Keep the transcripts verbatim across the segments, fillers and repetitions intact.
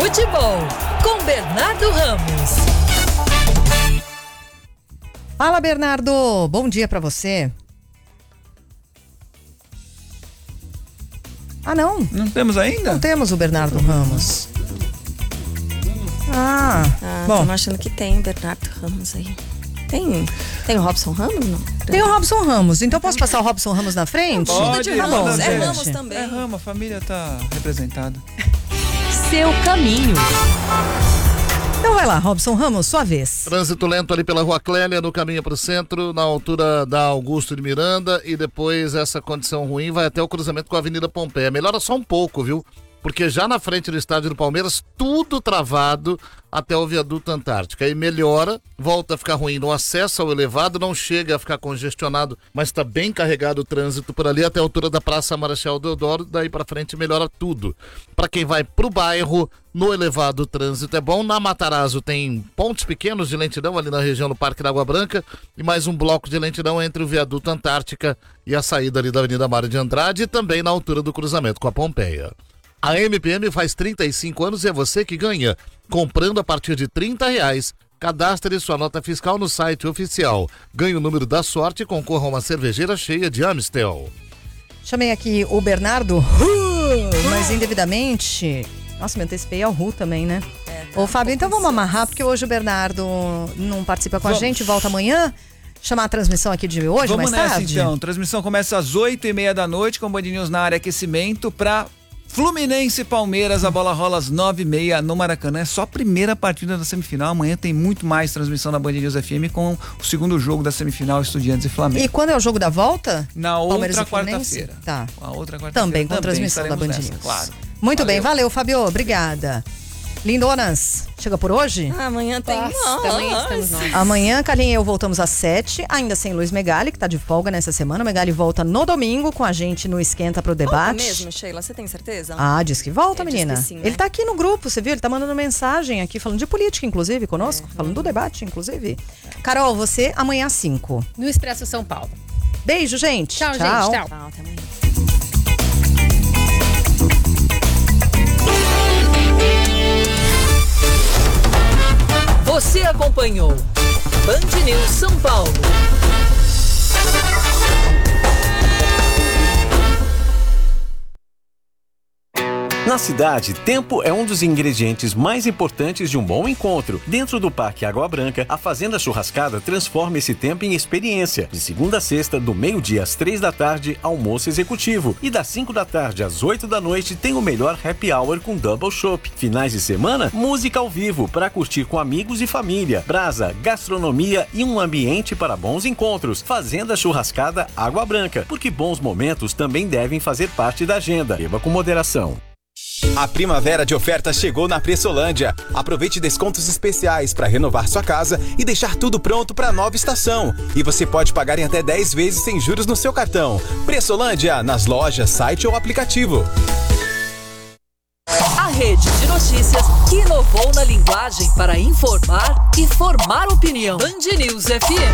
Futebol, com Bernardo Ramos. Fala, Bernardo. Bom dia pra você. Ah, não? Não temos ainda? Não temos o Bernardo Ramos. Ah, Ah, bom. estamos achando que tem Bernardo Ramos aí. Tem, tem o Robson Ramos, não? Tem o Robson Ramos. Então posso passar o Robson Ramos na frente? Pode, de Ramos. manda É ver. Ramos também. É Ramos, a família tá representada. Seu caminho. Então vai lá, Robson Ramos, sua vez. Trânsito lento ali pela Rua Clélia, no caminho para o centro, na altura da Augusto de Miranda, e depois essa condição ruim vai até o cruzamento com a Avenida Pompeia. Melhora só um pouco, viu? Porque já na frente do estádio do Palmeiras, tudo travado até o viaduto Antártica. Aí melhora, volta a ficar ruim no acesso ao elevado, não chega a ficar congestionado, mas está bem carregado o trânsito por ali até a altura da Praça Marechal Deodoro, daí para frente melhora tudo. Para quem vai pro bairro, no elevado o trânsito é bom. Na Matarazzo tem pontos pequenos de lentidão ali na região do Parque da Água Branca e mais um bloco de lentidão entre o viaduto Antártica e a saída ali da Avenida Mário de Andrade e também na altura do cruzamento com a Pompeia. A M P M faz trinta e cinco anos e é você que ganha. Comprando a partir de trinta reais. Cadastre sua nota fiscal no site oficial. Ganhe o número da sorte e concorra a uma cervejeira cheia de Amstel. Chamei aqui o Bernardo, mas indevidamente. Nossa, me antecipei ao Ru também, né? É, tá Ô, Fábio, um então pouco vamos ansioso. amarrar, porque hoje o Bernardo não participa com a Vamos. gente, volta amanhã. Chamar a transmissão aqui de hoje, Vamos mais nessa tarde? então. Transmissão começa às oito e meia da noite com o Band News na área aquecimento para Fluminense e Palmeiras. A bola rola às nove e meia no Maracanã. É só a primeira partida da semifinal. Amanhã tem muito mais transmissão na Band News F M com o segundo jogo da semifinal, Estudiantes e Flamengo. E quando é o jogo da volta? Na Palmeiras outra e Fluminense? quarta-feira. Tá. A outra quarta-feira Também com transmissão da Band estaremos News. nessa, claro. Muito Valeu. bem, valeu, Fabio. Obrigada. Lindonas, chega por hoje? Ah, amanhã tem Nossa, nós. amanhã estamos nós. Amanhã, Carlinha e eu voltamos às sete, ainda sem Luiz Megali, que tá de folga nessa semana. O Megali volta no domingo com a gente no Esquenta pro Volta Debate. mesmo, Sheila? Você tem certeza? Ah, diz que volta, Ele menina. disse que sim, né? Ele tá aqui no grupo, você viu? Ele tá mandando mensagem aqui, falando de política, inclusive, conosco. É. Falando do debate, inclusive. Carol, você amanhã às cinco. No Expresso São Paulo. Beijo, gente. Tchau, gente. Tchau. Tchau, até amanhã. Você acompanhou Band News São Paulo. Na cidade, tempo é um dos ingredientes mais importantes de um bom encontro. Dentro do Parque Água Branca, a Fazenda Churrascada transforma esse tempo em experiência. De segunda a sexta, do meio-dia às três da tarde, almoço executivo. E das cinco da tarde às oito da noite, tem o melhor happy hour com double chopp. Finais de semana, música ao vivo para curtir com amigos e família. Brasa, gastronomia e um ambiente para bons encontros. Fazenda Churrascada Água Branca, porque bons momentos também devem fazer parte da agenda. Beba com moderação. A primavera de ofertas chegou na Pressolândia. Aproveite descontos especiais para renovar sua casa e deixar tudo pronto para a nova estação. E você pode pagar em até dez vezes sem juros no seu cartão. Pressolândia, nas lojas, site ou aplicativo. A rede de notícias que inovou na linguagem para informar e formar opinião. Band News F M.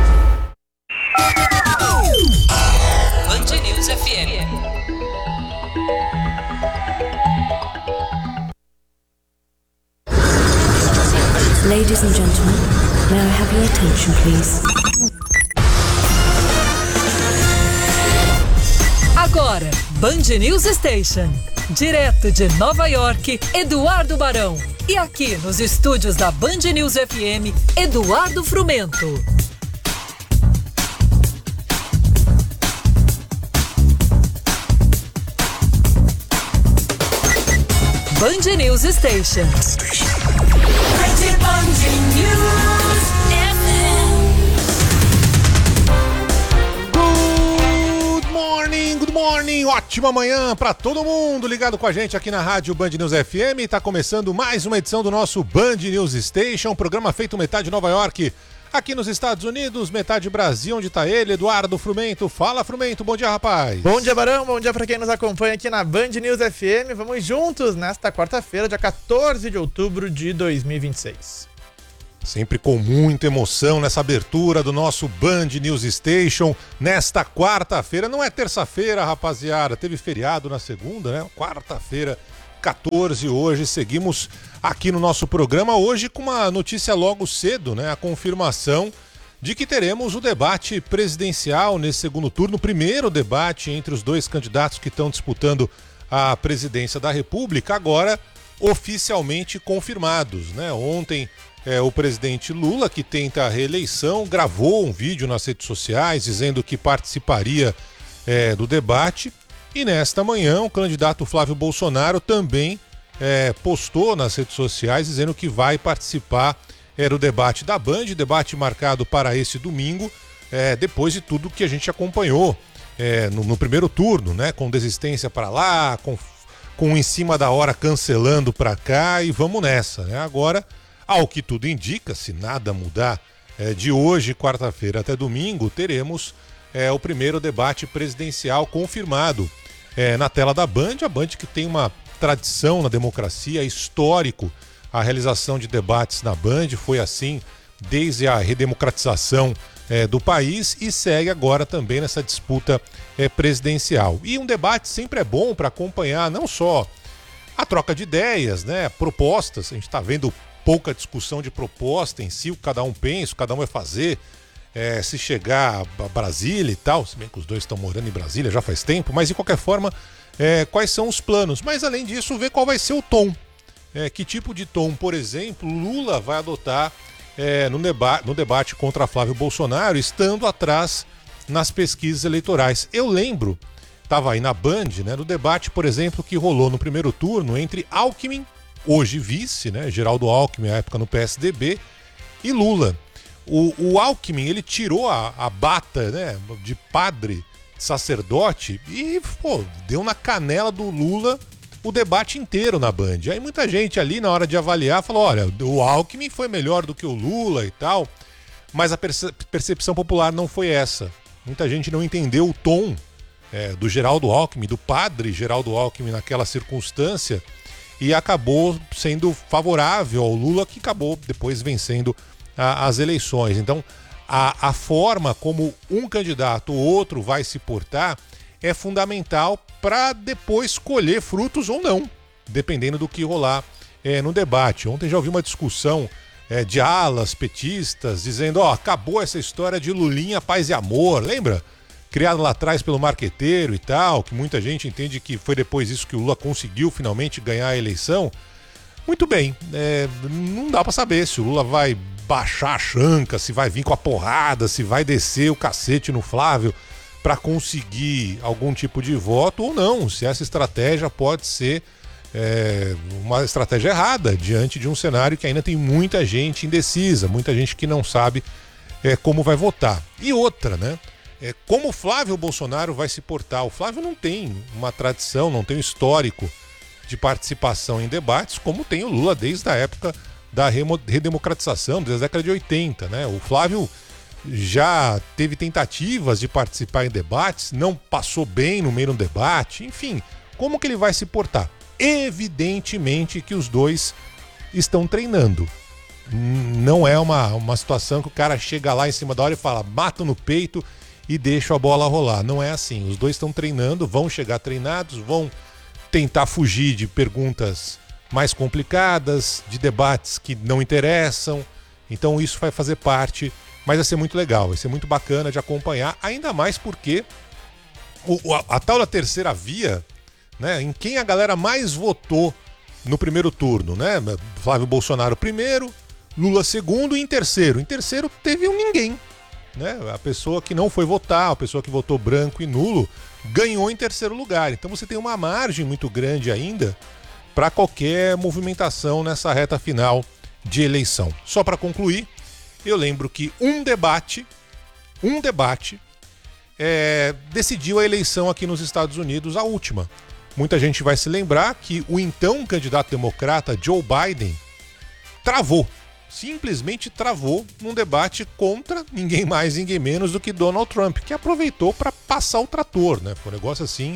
Band News F M. Ladies and gentlemen, may I have your attention, please? Agora, Band News Station. Direto de Nova York, Eduardo Barão. E aqui nos estúdios da Band News F M, Eduardo Frumento. Band News Station. Good morning, good morning, ótima manhã pra todo mundo ligado com a gente aqui na rádio Band News F M. Tá começando mais uma edição do nosso Band News Station, programa feito metade Nova York, aqui nos Estados Unidos, metade Brasil, onde tá ele, Eduardo Frumento. Fala, Frumento, bom dia, rapaz. Bom dia, Barão, bom dia pra quem nos acompanha aqui na Band News F M. Vamos juntos nesta quarta-feira, dia quatorze de outubro de dois mil e vinte e seis. Sempre com muita emoção nessa abertura do nosso Band News Station, nesta quarta-feira. Não é terça-feira, rapaziada, teve feriado na segunda, né? Quarta-feira, quatorze hoje, seguimos aqui no nosso programa, hoje com uma notícia logo cedo, né? A confirmação de que teremos o debate presidencial nesse segundo turno, o primeiro debate entre os dois candidatos que estão disputando a presidência da República, agora oficialmente confirmados, né? Ontem é, o presidente Lula, que tenta a reeleição, gravou um vídeo nas redes sociais dizendo que participaria é, do debate, e nesta manhã o candidato Flávio Bolsonaro também é, postou nas redes sociais dizendo que vai participar Era o debate da Band, debate marcado para esse domingo, é, depois de tudo que a gente acompanhou é, no, no primeiro turno, né? Com desistência para lá, com, com em cima da hora cancelando para cá, e vamos nessa, né? Agora, ao que tudo indica, se nada mudar é, de hoje, quarta-feira, até domingo, teremos é, o primeiro debate presidencial confirmado é, na tela da Band, a Band que tem uma tradição na democracia, histórico. A realização de debates na Band foi assim desde a redemocratização é, do país e segue agora também nessa disputa é, presidencial. E um debate sempre é bom para acompanhar não só a troca de ideias, né, propostas. A gente está vendo pouca discussão de proposta em si, o que cada um pensa, o que cada um vai fazer, é, se chegar a Brasília e tal, se bem que os dois estão morando em Brasília já faz tempo, mas de qualquer forma, é, quais são os planos. Mas além disso, ver qual vai ser o tom. É, que tipo de tom, por exemplo, Lula vai adotar é, no, deba- no debate contra Flávio Bolsonaro, estando atrás nas pesquisas eleitorais. Eu lembro, estava aí na Band, né, no debate, por exemplo, que rolou no primeiro turno entre Alckmin, hoje vice, né, Geraldo Alckmin, à época no P S D B, e Lula. O, o Alckmin, ele tirou a, a bata, né, de padre, sacerdote, e pô, deu na canela do Lula o debate inteiro na Band. Aí muita gente ali, na hora de avaliar, falou, olha, o Alckmin foi melhor do que o Lula e tal, mas a perce- percepção popular não foi essa. Muita gente não entendeu o tom é, do Geraldo Alckmin, do padre Geraldo Alckmin naquela circunstância, e acabou sendo favorável ao Lula, que acabou depois vencendo a, as eleições. Então, a, a forma como um candidato ou outro vai se portar é fundamental para depois colher frutos ou não, dependendo do que rolar é, no debate. Ontem já ouvi uma discussão é, de alas petistas dizendo, ó, acabou essa história de Lulinha, paz e amor, lembra? Criado lá atrás pelo marqueteiro e tal, que muita gente entende que foi depois disso que o Lula conseguiu finalmente ganhar a eleição. Muito bem, é, não dá para saber se o Lula vai baixar a chanca, se vai vir com a porrada, se vai descer o cacete no Flávio para conseguir algum tipo de voto ou não, se essa estratégia pode ser é, uma estratégia errada diante de um cenário que ainda tem muita gente indecisa, muita gente que não sabe é, como vai votar. E outra, né? É, como o Flávio Bolsonaro vai se portar? O Flávio não tem uma tradição, não tem um histórico de participação em debates, como tem o Lula desde a época da redemocratização, desde a década de oitenta, né? O Flávio já teve tentativas de participar em debates, não passou bem no meio do debate, enfim, como que ele vai se portar? Evidentemente que os dois estão treinando. Não é uma, uma situação que o cara chega lá em cima da hora e fala, mata no peito e deixa a bola rolar. Não é assim, os dois estão treinando, vão chegar treinados, vão tentar fugir de perguntas mais complicadas, de debates que não interessam, então isso vai fazer parte. Mas vai ser muito legal, vai ser muito bacana de acompanhar, ainda mais porque o, a, a tal da terceira via, né, em quem a galera mais votou no primeiro turno, né? Flávio Bolsonaro primeiro, Lula segundo e em terceiro. Em terceiro teve um ninguém, né? A pessoa que não foi votar, a pessoa que votou branco e nulo, ganhou em terceiro lugar. Então você tem uma margem muito grande ainda para qualquer movimentação nessa reta final de eleição. Só para concluir, eu lembro que um debate, um debate, é, decidiu a eleição aqui nos Estados Unidos, a última. Muita gente vai se lembrar que o então candidato democrata Joe Biden travou, simplesmente travou num debate contra ninguém mais, ninguém menos do que Donald Trump, que aproveitou para passar o trator, né? Foi um negócio assim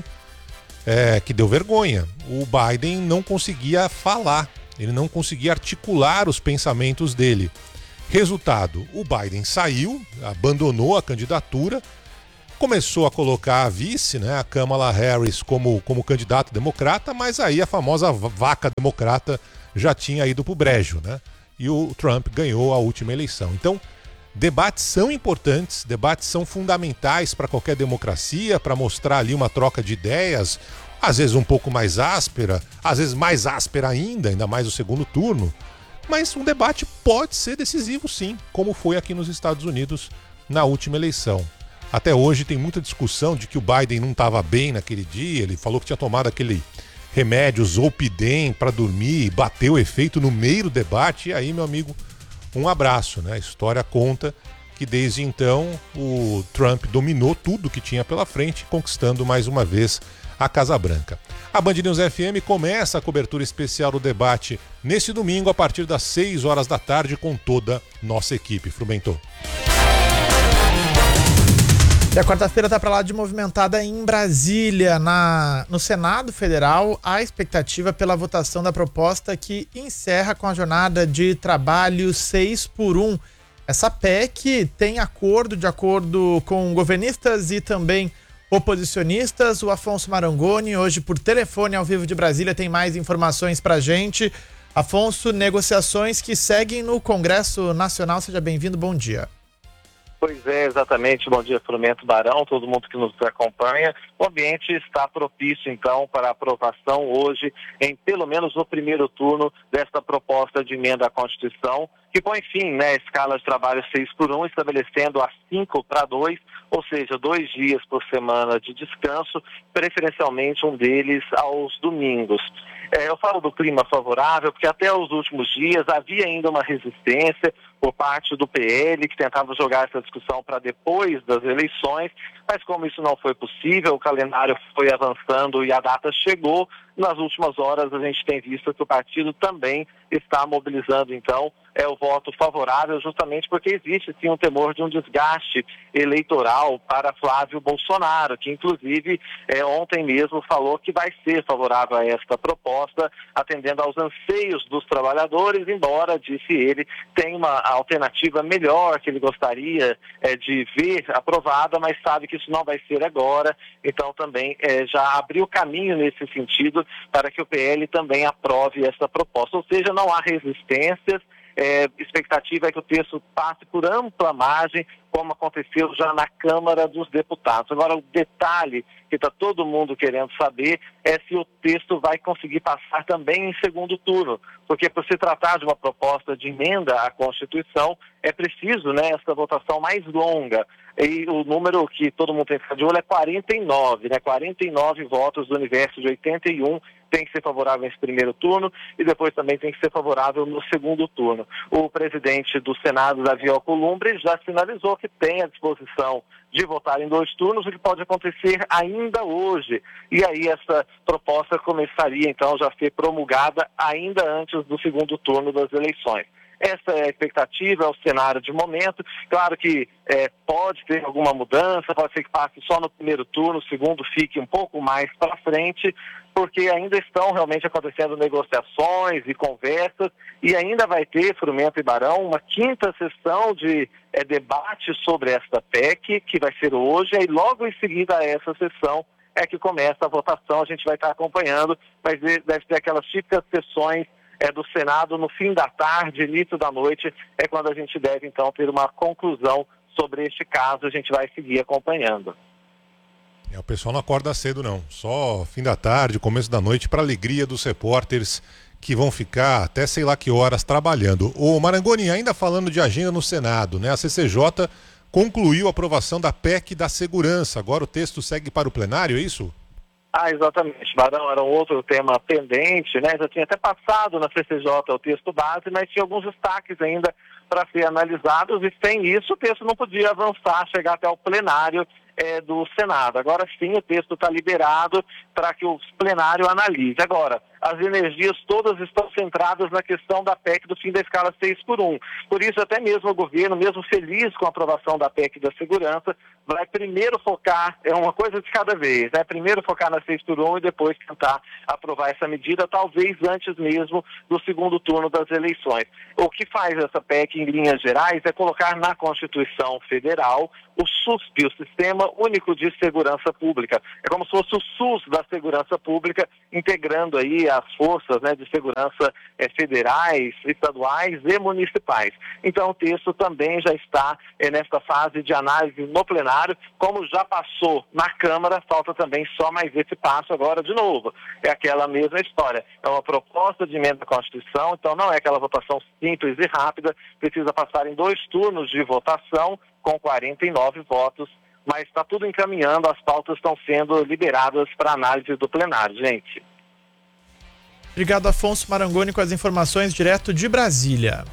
é, que deu vergonha. O Biden não conseguia falar, ele não conseguia articular os pensamentos dele. Resultado, o Biden saiu, abandonou a candidatura, começou a colocar a vice, né, a Kamala Harris, como, como candidato democrata, mas aí a famosa vaca democrata já tinha ido pro brejo, né? E o Trump ganhou a última eleição. Então, debates são importantes, debates são fundamentais para qualquer democracia, para mostrar ali uma troca de ideias, às vezes um pouco mais áspera, às vezes mais áspera ainda, ainda mais o segundo turno. Mas um debate pode ser decisivo sim, como foi aqui nos Estados Unidos na última eleição. Até hoje tem muita discussão de que o Biden não estava bem naquele dia, ele falou que tinha tomado aquele remédio Zolpidem para dormir, bateu o efeito no meio do debate, e aí, meu amigo, um abraço, né? A história conta que desde então o Trump dominou tudo que tinha pela frente, conquistando mais uma vez a Casa Branca. A Band News F M começa a cobertura especial do debate nesse domingo a partir das seis horas da tarde com toda nossa equipe. Frumentou. E a quarta-feira está para lá de movimentada em Brasília. Na, no Senado Federal, há expectativa pela votação da proposta que encerra com a jornada de trabalho seis por um. Essa P E C tem acordo, de acordo com governistas e também oposicionistas. O Afonso Marangoni, hoje por telefone ao vivo de Brasília, tem mais informações para a gente. Afonso, negociações que seguem no Congresso Nacional. Seja bem-vindo, bom dia. Pois é, exatamente. Bom dia, Frumento, Barão, todo mundo que nos acompanha. O ambiente está propício, então, para aprovação hoje, em pelo menos no primeiro turno, desta proposta de emenda à Constituição, que põe fim, né, a escala de trabalho seis por um, estabelecendo a cinco para dois, ou seja, dois dias por semana de descanso, preferencialmente um deles aos domingos. É, eu falo do clima favorável porque até os últimos dias havia ainda uma resistência por parte do P L, que tentava jogar essa discussão para depois das eleições, mas como isso não foi possível, o calendário foi avançando e a data chegou. Nas últimas horas a gente tem visto que o partido também está mobilizando, então, é o voto favorável, justamente porque existe sim um temor de um desgaste eleitoral para Flávio Bolsonaro, que inclusive é, ontem mesmo falou que vai ser favorável a esta proposta, atendendo aos anseios dos trabalhadores, embora, disse ele, tem uma alternativa melhor que ele gostaria é, de ver aprovada, mas sabe que isso não vai ser agora, então também é, já abriu caminho nesse sentido para que o P L também aprove essa proposta, ou seja, não há resistências. É, expectativa é que o texto passe por ampla margem, como aconteceu já na Câmara dos Deputados. Agora, o detalhe que está todo mundo querendo saber é se o texto vai conseguir passar também em segundo turno, porque por se tratar de uma proposta de emenda à Constituição, é preciso, né, essa votação mais longa. E o número que todo mundo tem que ficar de olho é quarenta e nove, né? quarenta e nove votos do universo de oitenta e um tem que ser favorável nesse primeiro turno e depois também tem que ser favorável no segundo turno. O presidente do Senado, Davi Alcolumbre, já sinalizou que tem a disposição de votar em dois turnos, o que pode acontecer ainda hoje. E aí essa proposta começaria então já a ser promulgada ainda antes do segundo turno das eleições. Essa é a expectativa, é o cenário de momento. Claro que é, pode ter alguma mudança, pode ser que passe só no primeiro turno, o segundo fique um pouco mais para frente, porque ainda estão realmente acontecendo negociações e conversas, e ainda vai ter, Frumento e Barão, uma quinta sessão de é, debate sobre esta P E C, que vai ser hoje, e logo em seguida a essa sessão é que começa a votação, a gente vai estar acompanhando, mas deve ter aquelas típicas sessões é, do Senado no fim da tarde, início da noite, é quando a gente deve então ter uma conclusão sobre este caso, a gente vai seguir acompanhando. É, o pessoal não acorda cedo não, só fim da tarde, começo da noite, para alegria dos repórteres que vão ficar até sei lá que horas trabalhando. O Marangoni, ainda falando de agenda no Senado, né? A C C J concluiu a aprovação da P E C da segurança, agora o texto segue para o plenário, é isso? Ah, exatamente, Barão, era um outro tema pendente, né? Já tinha até passado na C C J o texto base, mas tinha alguns destaques ainda para ser analisados e sem isso o texto não podia avançar, chegar até o plenário é, do Senado. Agora sim o texto está liberado para que o plenário analise. Agora, as energias todas estão centradas na questão da P E C do fim da escala seis por um. Por isso, até mesmo o governo, mesmo feliz com a aprovação da P E C da segurança, vai primeiro focar, é uma coisa de cada vez, né? Primeiro focar na seis por um e depois tentar aprovar essa medida, talvez antes mesmo do segundo turno das eleições. O que faz essa P E C, em linhas gerais, é colocar na Constituição Federal o SUSP, o Sistema Único de Segurança Pública. É como se fosse o SUS da segurança pública, integrando aí as forças, né, de segurança eh, federais, estaduais e municipais. Então o texto também já está eh, nesta fase de análise no plenário, como já passou na Câmara, falta também só mais esse passo agora de novo. É aquela mesma história. É uma proposta de emenda à Constituição, então não é aquela votação simples e rápida, precisa passar em dois turnos de votação, com quarenta e nove votos, mas está tudo encaminhando, as pautas estão sendo liberadas para análise do plenário, gente. Obrigado, Afonso Marangoni, com as informações direto de Brasília.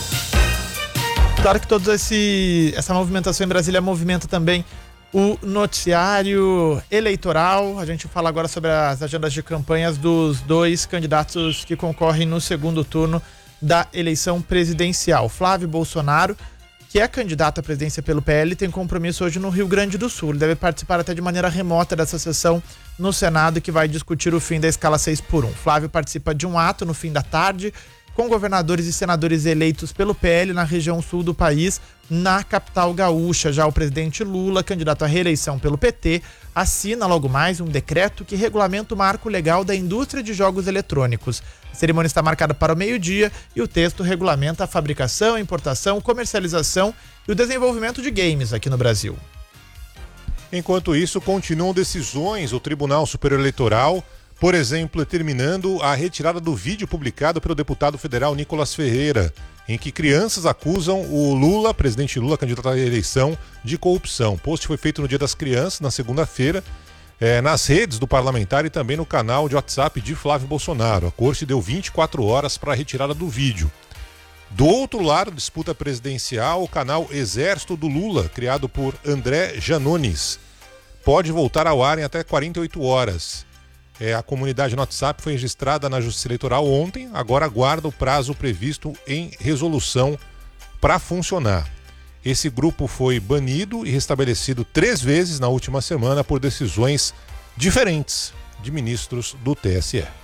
Claro que toda essa movimentação em Brasília movimenta também o noticiário eleitoral. A gente fala agora sobre as agendas de campanhas dos dois candidatos que concorrem no segundo turno da eleição presidencial. Flávio Bolsonaro, que é candidato à presidência pelo P L, tem compromisso hoje no Rio Grande do Sul. Ele deve participar até de maneira remota dessa sessão no Senado, que vai discutir o fim da escala seis por um. Flávio participa de um ato no fim da tarde com governadores e senadores eleitos pelo P L na região sul do país, na capital gaúcha. Já o presidente Lula, candidato à reeleição pelo P T, assina logo mais um decreto que regulamenta o marco legal da indústria de jogos eletrônicos. A cerimônia está marcada para o meio-dia e o texto regulamenta a fabricação, importação, comercialização e o desenvolvimento de games aqui no Brasil. Enquanto isso, continuam decisões do Tribunal Superior Eleitoral, por exemplo, determinando a retirada do vídeo publicado pelo deputado federal Nicolas Ferreira, em que crianças acusam o Lula, presidente Lula, candidato à eleição, de corrupção. O post foi feito no Dia das Crianças, na segunda-feira, é, nas redes do parlamentar e também no canal de WhatsApp de Flávio Bolsonaro. A corte deu vinte e quatro horas para a retirada do vídeo. Do outro lado, disputa presidencial, o canal Exército do Lula, criado por André Janones, pode voltar ao ar em até quarenta e oito horas. É, a comunidade no WhatsApp foi registrada na Justiça Eleitoral ontem, agora aguarda o prazo previsto em resolução para funcionar. Esse grupo foi banido e restabelecido três vezes na última semana por decisões diferentes de ministros do T S E.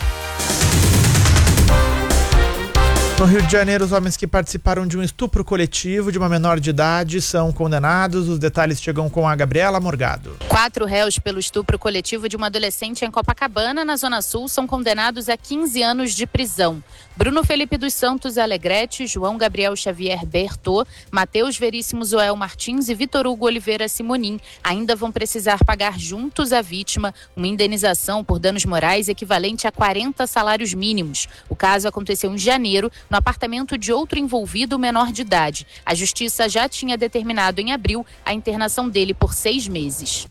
No Rio de Janeiro, os homens que participaram de um estupro coletivo de uma menor de idade são condenados. Os detalhes chegam com a Gabriela Morgado. Quatro réus pelo estupro coletivo de uma adolescente em Copacabana, na Zona Sul, são condenados a quinze anos de prisão. Bruno Felipe dos Santos Alegrete, João Gabriel Xavier Bertô, Matheus Veríssimo Zoel Martins e Vitor Hugo Oliveira Simonim ainda vão precisar pagar juntos à vítima uma indenização por danos morais equivalente a quarenta salários mínimos. O caso aconteceu em janeiro, no apartamento de outro envolvido menor de idade. A justiça já tinha determinado em abril a internação dele por seis meses.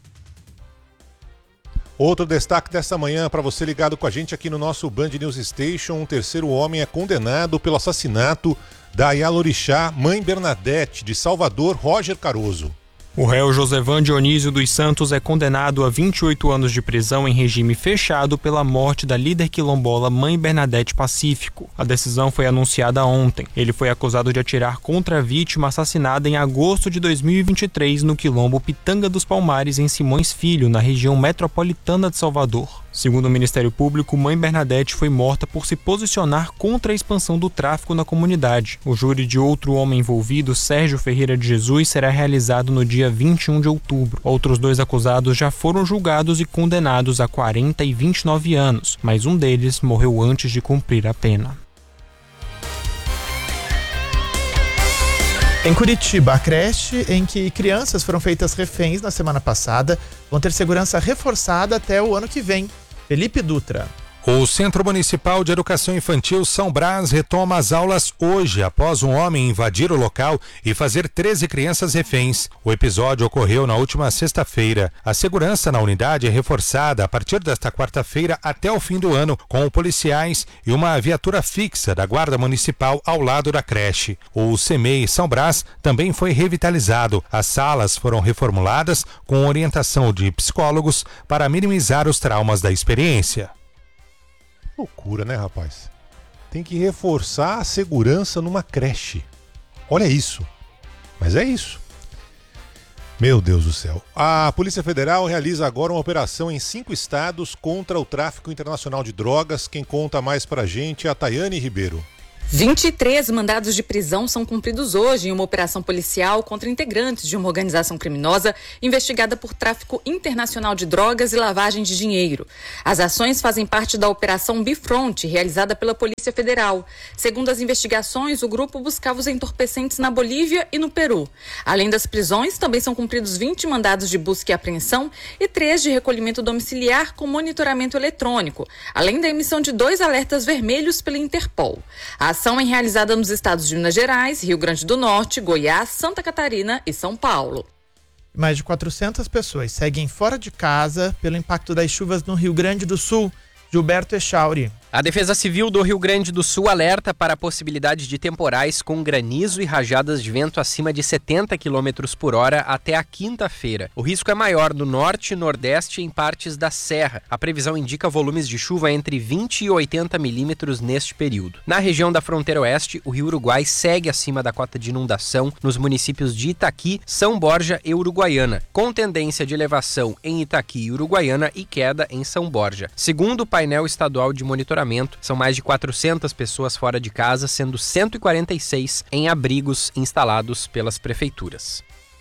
Outro destaque desta manhã para você ligado com a gente aqui no nosso Band News Station. Um terceiro homem é condenado pelo assassinato da Yalorixá, mãe Bernadette, de Salvador, Roger Caroso. O réu Josevan Dionísio dos Santos é condenado a vinte e oito anos de prisão em regime fechado pela morte da líder quilombola Mãe Bernadette Pacífico. A decisão foi anunciada ontem. Ele foi acusado de atirar contra a vítima assassinada em agosto de dois mil e vinte e três no quilombo Pitanga dos Palmares, em Simões Filho, na região metropolitana de Salvador. Segundo o Ministério Público, Mãe Bernadette foi morta por se posicionar contra a expansão do tráfico na comunidade. O júri de outro homem envolvido, Sérgio Ferreira de Jesus, será realizado no dia vinte e um de outubro. Outros dois acusados já foram julgados e condenados a quarenta e vinte e nove anos, mas um deles morreu antes de cumprir a pena. Em Curitiba, a creche em que crianças foram feitas reféns na semana passada vão ter segurança reforçada até o ano que vem. Felipe Dutra. O Centro Municipal de Educação Infantil São Brás retoma as aulas hoje, após um homem invadir o local e fazer treze crianças reféns. O episódio ocorreu na última sexta-feira. A segurança na unidade é reforçada a partir desta quarta-feira até o fim do ano, com policiais e uma viatura fixa da Guarda Municipal ao lado da creche. O CEMEI São Brás também foi revitalizado. As salas foram reformuladas com orientação de psicólogos para minimizar os traumas da experiência. Loucura, né, rapaz? Tem que reforçar a segurança numa creche. Olha isso. Mas é isso. Meu Deus do céu. A Polícia Federal realiza agora uma operação em cinco estados contra o tráfico internacional de drogas. Quem conta mais pra gente é a Tayane Ribeiro. vinte e três mandados de prisão são cumpridos hoje em uma operação policial contra integrantes de uma organização criminosa investigada por tráfico internacional de drogas e lavagem de dinheiro. As ações fazem parte da Operação Bifront, realizada pela Polícia Federal. Segundo as investigações, o grupo buscava os entorpecentes na Bolívia e no Peru. Além das prisões, também são cumpridos vinte mandados de busca e apreensão e três de recolhimento domiciliar com monitoramento eletrônico, além da emissão de dois alertas vermelhos pela Interpol. A A ação é realizada nos estados de Minas Gerais, Rio Grande do Norte, Goiás, Santa Catarina e São Paulo. Mais de quatrocentas pessoas seguem fora de casa pelo impacto das chuvas no Rio Grande do Sul. Gilberto Echauri. A Defesa Civil do Rio Grande do Sul alerta para a possibilidade de temporais com granizo e rajadas de vento acima de setenta quilômetros por hora até a quinta-feira. O risco é maior no norte e nordeste e em partes da serra. A previsão indica volumes de chuva entre vinte e oitenta milímetros neste período. Na região da fronteira oeste, o Rio Uruguai segue acima da cota de inundação nos municípios de Itaqui, São Borja e Uruguaiana, com tendência de elevação em Itaqui e Uruguaiana e queda em São Borja. Segundo o painel estadual de monitoramento, são mais de quatrocentas pessoas fora de casa, sendo cento e quarenta e seis em abrigos instalados pelas prefeituras.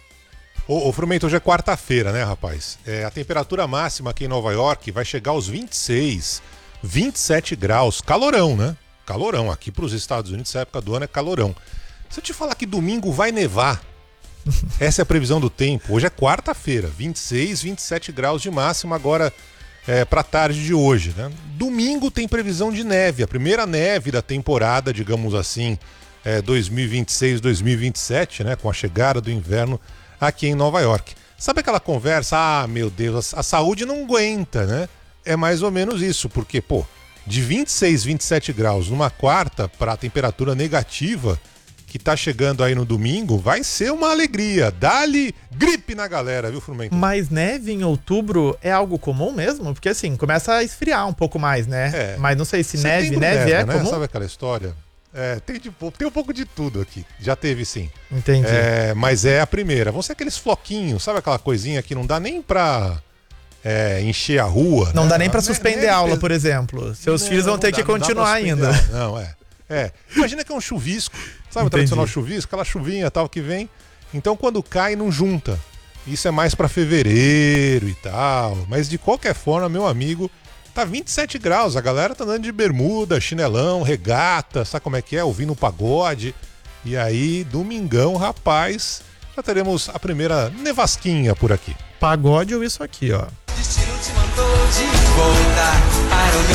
Ô, ô Frumento, hoje é quarta-feira, né, rapaz? É, a temperatura máxima aqui em Nova York vai chegar aos vinte e seis, vinte e sete graus. Calorão, né? Calorão. Aqui para os Estados Unidos, essa época do ano é calorão. Se eu te falar que domingo vai nevar, essa é a previsão do tempo. Hoje é quarta-feira, vinte e seis, vinte e sete graus de máxima agora é, para tarde de hoje, né? Domingo tem previsão de neve, a primeira neve da temporada, digamos assim, é, dois mil e vinte e seis, dois mil e vinte e sete, né? Com a chegada do inverno aqui em Nova York. Sabe aquela conversa, ah, meu Deus, a, a saúde não aguenta, né? É mais ou menos isso, porque, pô, de vinte e seis, vinte e sete graus numa quarta para a temperatura negativa que tá chegando aí no domingo, vai ser uma alegria. Dá-lhe gripe na galera, viu, Frumento? Mas neve em outubro é algo comum mesmo? Porque assim, começa a esfriar um pouco mais, né? É. Mas não sei se neve, neve neva, é né? comum? Sabe aquela história? É, tem, de, tem um pouco de tudo aqui. Já teve, sim. Entendi. É, mas é a primeira. Vão ser aqueles floquinhos, sabe aquela coisinha que não dá nem pra é, encher a rua? Não né? dá nem pra suspender a aula, por exemplo. Seus não, filhos vão ter dá, que continuar ainda. Não, é. É, imagina que é um chuvisco, sabe? Entendi. O tradicional chuvisco, aquela chuvinha tal que vem. Então quando cai não junta. Isso é mais pra fevereiro e tal. Mas de qualquer forma, meu amigo, tá vinte e sete graus. A galera tá andando de bermuda, chinelão, regata, sabe como é que é? Ouvindo um pagode. E aí, domingão, rapaz, já teremos a primeira nevasquinha por aqui. Pagode ou isso aqui, ó. O destino te mandou de volta para o meu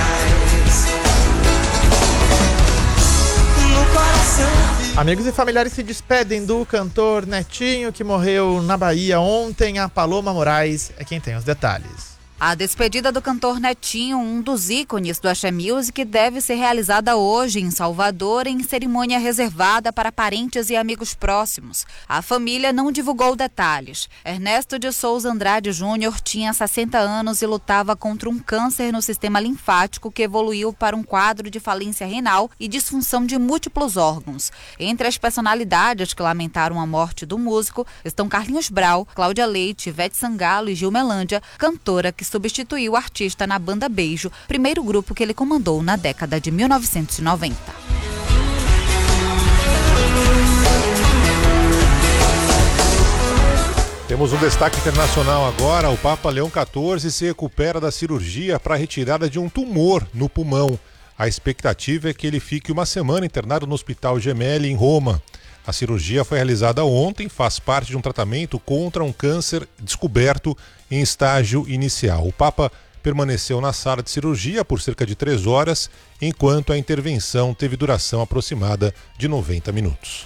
cais. Amigos e familiares se despedem do cantor Netinho, que morreu na Bahia ontem. A Paloma Moraes é quem tem os detalhes. A despedida do cantor Netinho, um dos ícones do Axé Music, deve ser realizada hoje em Salvador em cerimônia reservada para parentes e amigos próximos. A família não divulgou detalhes. Ernesto de Souza Andrade Júnior tinha sessenta anos e lutava contra um câncer no sistema linfático que evoluiu para um quadro de falência renal e disfunção de múltiplos órgãos. Entre as personalidades que lamentaram a morte do músico estão Carlinhos Brau, Cláudia Leite, Ivete Sangalo e Gil Melândia, cantora que substituiu o artista na banda Beijo, primeiro grupo que ele comandou na década de mil novecentos e noventa. Temos um destaque internacional agora. O Papa Leão quatorze se recupera da cirurgia para a retirada de um tumor no pulmão. A expectativa é que ele fique uma semana internado no Hospital Gemelli, em Roma. A cirurgia foi realizada ontem, faz parte de um tratamento contra um câncer descoberto em estágio inicial. O Papa permaneceu na sala de cirurgia por cerca de três horas, enquanto a intervenção teve duração aproximada de noventa minutos.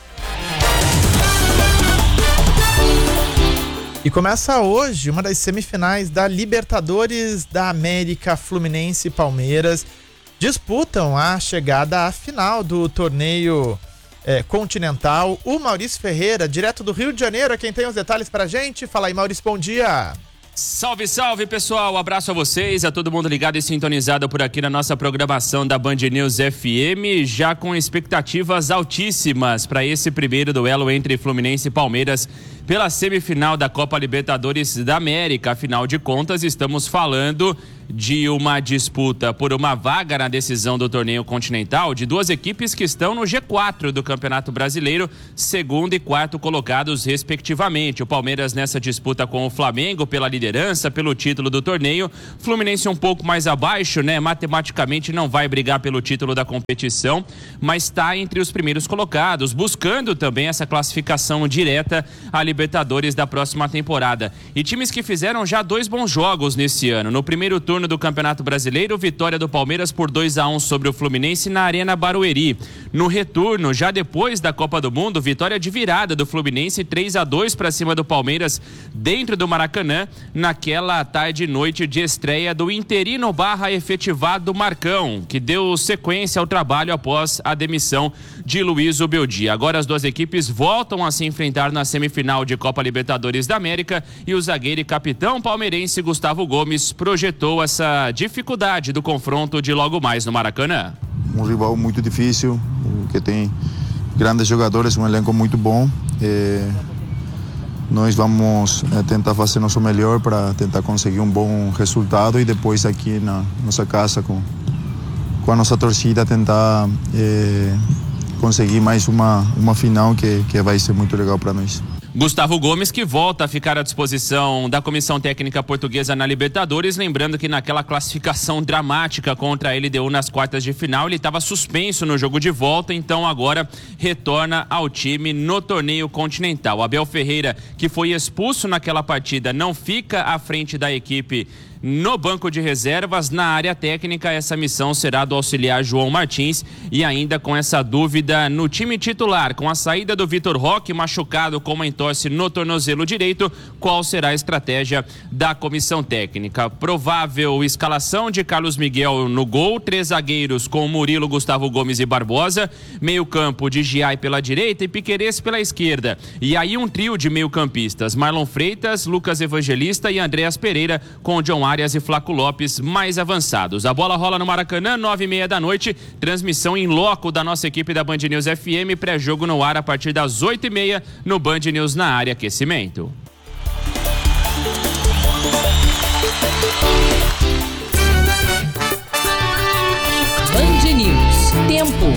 E começa hoje uma das semifinais da Libertadores da América. Fluminense e Palmeiras disputam a chegada à final do torneio É, continental. O Maurício Ferreira, direto do Rio de Janeiro, é quem tem os detalhes pra gente. Fala aí, Maurício, bom dia. Salve, salve, pessoal. Um abraço a vocês, a todo mundo ligado e sintonizado por aqui na nossa programação da Band News F M, já com expectativas altíssimas para esse primeiro duelo entre Fluminense e Palmeiras pela semifinal da Copa Libertadores da América. Afinal de contas, estamos falando de uma disputa por uma vaga na decisão do torneio continental de duas equipes que estão no G quatro do Campeonato Brasileiro, segundo e quarto colocados respectivamente. O Palmeiras nessa disputa com o Flamengo pela liderança, pelo título do torneio. Fluminense um pouco mais abaixo, né? Matematicamente não vai brigar pelo título da competição, mas está entre os primeiros colocados, buscando também essa classificação direta à Libertadores da próxima temporada. E times que fizeram já dois bons jogos nesse ano. No primeiro turno do Campeonato Brasileiro, vitória do Palmeiras por dois a um sobre o Fluminense na Arena Barueri. No retorno, já depois da Copa do Mundo, vitória de virada do Fluminense três a dois para cima do Palmeiras dentro do Maracanã, naquela tarde e noite de estreia do interino barra efetivado Marcão, que deu sequência ao trabalho após a demissão de Luiz Ubeldia. Agora as duas equipes voltam a se enfrentar na semifinal de Copa Libertadores da América e o zagueiro e capitão palmeirense Gustavo Gomes projetou essa dificuldade do confronto de logo mais no Maracanã. Um rival muito difícil, que tem grandes jogadores, um elenco muito bom. É, nós vamos é, tentar fazer nosso melhor para tentar conseguir um bom resultado e depois aqui na nossa casa com, com a nossa torcida tentar é, conseguir mais uma, uma final que, que vai ser muito legal para nós. Gustavo Gomes, que volta a ficar à disposição da Comissão Técnica Portuguesa na Libertadores, lembrando que naquela classificação dramática contra a L D U nas quartas de final, ele estava suspenso no jogo de volta, então agora retorna ao time no torneio continental. Abel Ferreira, que foi expulso naquela partida, não fica à frente da equipe no banco de reservas. Na área técnica, essa missão será do auxiliar João Martins, e ainda com essa dúvida no time titular, com a saída do Vitor Roque machucado com uma entorse no tornozelo direito, qual será a estratégia da comissão técnica? Provável escalação de Carlos Miguel no gol, três zagueiros com Murilo, Gustavo Gomes e Barbosa, meio campo de Giai pela direita e Piquerez pela esquerda, e aí um trio de meio campistas, Marlon Freitas, Lucas Evangelista e Andreas Pereira, com John Arias e Flaco Lopes mais avançados. A bola rola no Maracanã, nove e meia da noite, transmissão em loco da nossa equipe da Band News F M, pré-jogo no ar a partir das oito e meia no Band News na área aquecimento. Band News, tempo.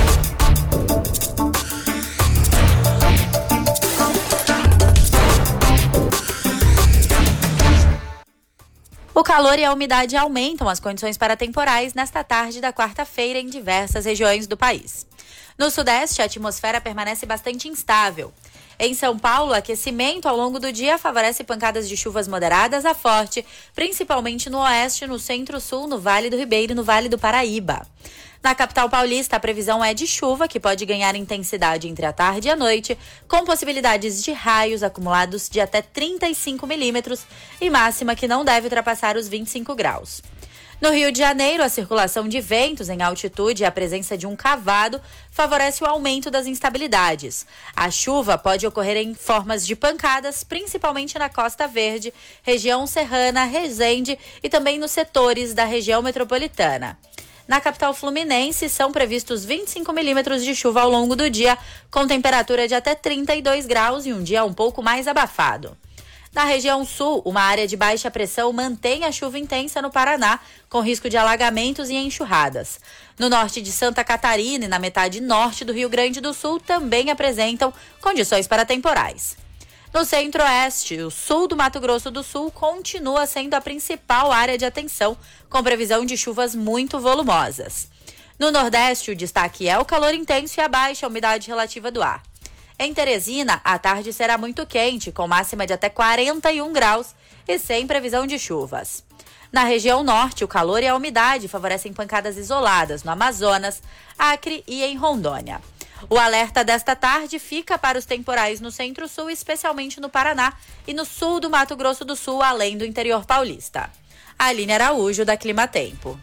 O calor e a umidade aumentam as condições para temporais nesta tarde da quarta-feira em diversas regiões do país. No sudeste, a atmosfera permanece bastante instável. Em São Paulo, o aquecimento ao longo do dia favorece pancadas de chuvas moderadas a forte, principalmente no oeste, no centro-sul, no Vale do Ribeiro e no Vale do Paraíba. Na capital paulista, a previsão é de chuva, que pode ganhar intensidade entre a tarde e a noite, com possibilidades de raios acumulados de até trinta e cinco milímetros e máxima que não deve ultrapassar os vinte e cinco graus. No Rio de Janeiro, a circulação de ventos em altitude e a presença de um cavado favorece o aumento das instabilidades. A chuva pode ocorrer em formas de pancadas, principalmente na Costa Verde, região serrana, Resende e também nos setores da região metropolitana. Na capital fluminense, são previstos vinte e cinco milímetros de chuva ao longo do dia, com temperatura de até trinta e dois graus e um dia um pouco mais abafado. Na região sul, uma área de baixa pressão mantém a chuva intensa no Paraná, com risco de alagamentos e enxurradas. No norte de Santa Catarina e na metade norte do Rio Grande do Sul também apresentam condições para temporais. No centro-oeste, o sul do Mato Grosso do Sul continua sendo a principal área de atenção, com previsão de chuvas muito volumosas. No nordeste, o destaque é o calor intenso e a baixa umidade relativa do ar. Em Teresina, a tarde será muito quente, com máxima de até quarenta e um graus e sem previsão de chuvas. Na região norte, o calor e a umidade favorecem pancadas isoladas no Amazonas, Acre e em Rondônia. O alerta desta tarde fica para os temporais no centro-sul, especialmente no Paraná e no sul do Mato Grosso do Sul, além do interior paulista. Aline Araújo, da Climatempo.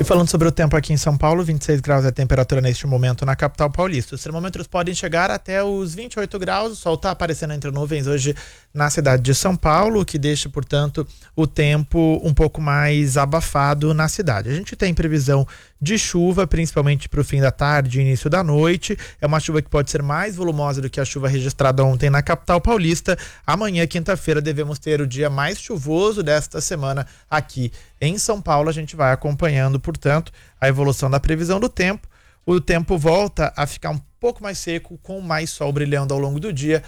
falando sobre o tempo aqui em São Paulo, vinte e seis graus é a temperatura neste momento na capital paulista. Os termômetros podem chegar até os vinte e oito graus, o sol está aparecendo entre nuvens hoje na cidade de São Paulo, o que deixa, portanto, o tempo um pouco mais abafado na cidade. A gente tem previsão de chuva, principalmente para o fim da tarde e início da noite. É uma chuva que pode ser mais volumosa do que a chuva registrada ontem na capital paulista. Amanhã, quinta-feira, devemos ter o dia mais chuvoso desta semana aqui em São Paulo. A gente vai acompanhando, portanto, a evolução da previsão do tempo. O tempo volta a ficar um pouco mais seco, com mais sol brilhando ao longo do dia.